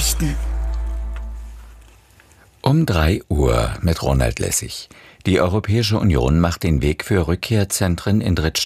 Nachrichten. Um 3 Uhr mit Ronald Lessig. Die Europäische Union macht den Weg für Rückkehrzentren in